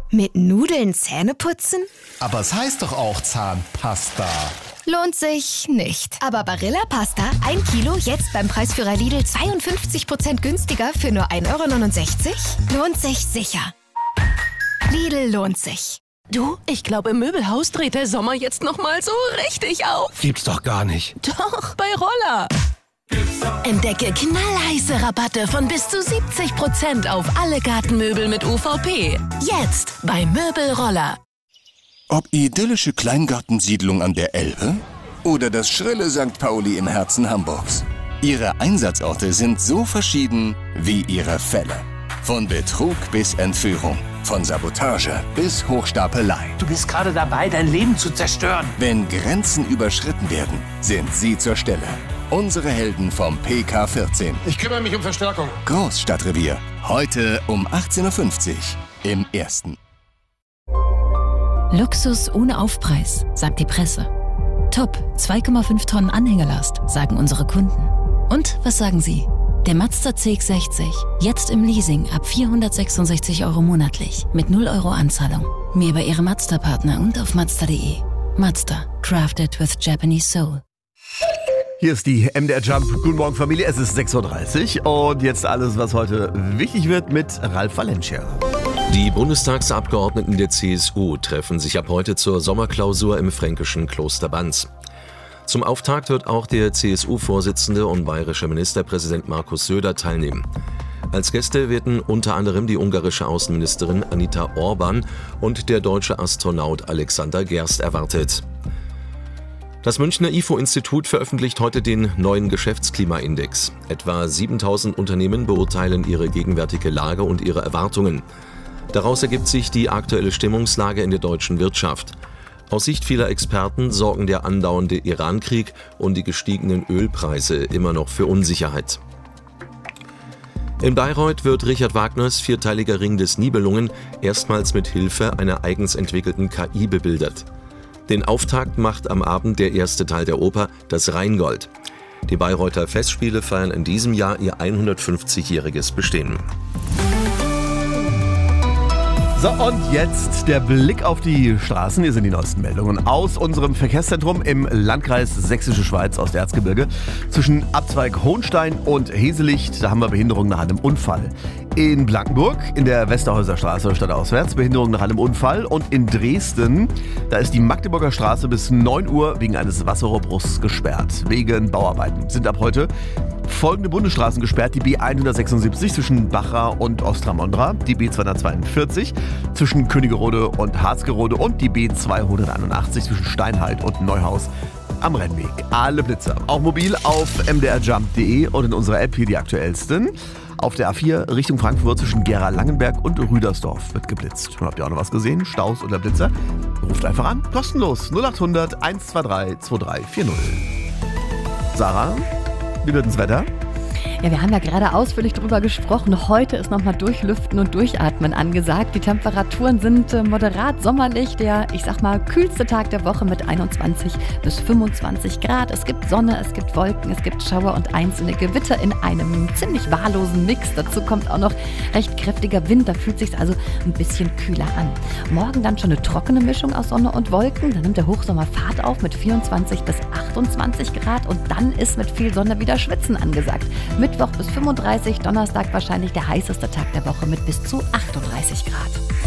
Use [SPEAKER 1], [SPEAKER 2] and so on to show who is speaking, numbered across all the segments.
[SPEAKER 1] Mit Nudeln Zähne putzen?
[SPEAKER 2] Aber es heißt doch auch Zahnpasta.
[SPEAKER 1] Lohnt sich nicht. Aber Barilla Pasta, 1 Kilo, jetzt beim Preisführer Lidl 52% günstiger für nur 1,69 €? Lohnt sich sicher. Lidl lohnt sich.
[SPEAKER 3] Du, ich glaube, im Möbelhaus dreht der Sommer jetzt nochmal so richtig auf.
[SPEAKER 4] Gibt's doch gar nicht.
[SPEAKER 3] Doch, bei Roller. Entdecke knallheiße Rabatte von bis zu 70% auf alle Gartenmöbel mit UVP. Jetzt bei Möbelroller.
[SPEAKER 5] Ob idyllische Kleingartensiedlung an der Elbe oder das schrille St. Pauli im Herzen Hamburgs. Ihre Einsatzorte sind so verschieden wie ihre Fälle. Von Betrug bis Entführung, von Sabotage bis Hochstapelei.
[SPEAKER 4] Du bist gerade dabei, dein Leben zu zerstören.
[SPEAKER 5] Wenn Grenzen überschritten werden, sind sie zur Stelle. Unsere Helden vom PK 14.
[SPEAKER 2] Ich kümmere mich um Verstärkung.
[SPEAKER 5] Großstadtrevier. Heute um 18:50 Uhr im Ersten.
[SPEAKER 6] Luxus ohne Aufpreis, sagt die Presse. Top, 2,5 Tonnen Anhängerlast, sagen unsere Kunden. Und was sagen Sie? Der Mazda CX-60, jetzt im Leasing ab 466 € monatlich, mit 0 € Anzahlung. Mehr bei Ihrem Mazda-Partner und auf Mazda.de. Mazda, crafted with Japanese soul.
[SPEAKER 7] Hier ist die MDR Jump. Guten Morgen Familie, es ist 6:30 Uhr und jetzt alles, was heute wichtig wird mit Ralf Valencia.
[SPEAKER 8] Die Bundestagsabgeordneten der CSU treffen sich ab heute zur Sommerklausur im fränkischen Kloster Banz. Zum Auftakt wird auch der CSU-Vorsitzende und bayerische Ministerpräsident Markus Söder teilnehmen. Als Gäste werden unter anderem die ungarische Außenministerin Anita Orban und der deutsche Astronaut Alexander Gerst erwartet. Das Münchner IFO-Institut veröffentlicht heute den neuen Geschäftsklimaindex. Etwa 7.000 Unternehmen beurteilen ihre gegenwärtige Lage und ihre Erwartungen. Daraus ergibt sich die aktuelle Stimmungslage in der deutschen Wirtschaft. Aus Sicht vieler Experten sorgen der andauernde Iran-Krieg und die gestiegenen Ölpreise immer noch für Unsicherheit. In Bayreuth wird Richard Wagners vierteiliger Ring des Nibelungen erstmals mit Hilfe einer eigens entwickelten KI bebildert. Den Auftakt macht am Abend der erste Teil der Oper, das Rheingold. Die Bayreuther Festspiele feiern in diesem Jahr ihr 150-jähriges Bestehen.
[SPEAKER 7] So, und jetzt der Blick auf die Straßen. Hier sind die neuesten Meldungen aus unserem Verkehrszentrum im Landkreis Sächsische Schweiz aus der Erzgebirge. Zwischen Abzweig Hohenstein und Heselicht, da haben wir Behinderung nach einem Unfall. In Blankenburg, in der Westerhäuser Straße stadtauswärts, Behinderung nach einem Unfall. Und in Dresden, da ist die Magdeburger Straße bis 9 Uhr wegen eines Wasserrohrbruchs gesperrt. Wegen Bauarbeiten sind ab heute folgende Bundesstraßen gesperrt: die B176 zwischen Bachra und Ostramondra, die B242 zwischen Königerode und Harzgerode und die B281 zwischen Steinheit und Neuhaus am Rennweg. Alle Blitzer, auch mobil auf mdrjump.de und in unserer App hier die aktuellsten. Auf der A4 Richtung Frankfurt zwischen Gera-Langenberg und Rüdersdorf wird geblitzt. Und habt ihr auch noch was gesehen? Staus oder Blitzer? Ruft einfach an, kostenlos 0800 123 2340. Sarah, wie wird das Wetter?
[SPEAKER 9] Ja, wir haben ja gerade ausführlich drüber gesprochen. Heute ist nochmal Durchlüften und Durchatmen angesagt. Die Temperaturen sind moderat sommerlich. Der, ich sag mal, kühlste Tag der Woche mit 21 bis 25 Grad. Es gibt Sonne, es gibt Wolken, es gibt Schauer und einzelne Gewitter in einem ziemlich wahllosen Mix. Dazu kommt auch noch recht kräftiger Wind. Da fühlt es sich also ein bisschen kühler an. Morgen dann schon eine trockene Mischung aus Sonne und Wolken. Dann nimmt der Hochsommer Fahrt auf mit 24 bis 28 Grad. Und dann ist mit viel Sonne wieder Schwitzen angesagt. Mittwoch bis 35, Donnerstag wahrscheinlich der heißeste Tag der Woche mit bis zu 38 Grad.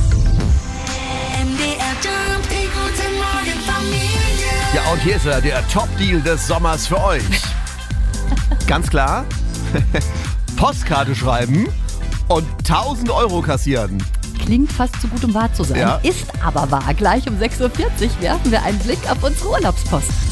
[SPEAKER 7] Ja, und hier ist er, der Top-Deal des Sommers für euch. Ganz klar, Postkarte schreiben und 1.000 € kassieren.
[SPEAKER 9] Klingt fast zu gut, um wahr zu sein.
[SPEAKER 7] Ja.
[SPEAKER 9] Ist aber wahr. Gleich um 6:40 Uhr werfen wir einen Blick auf unsere Urlaubspost.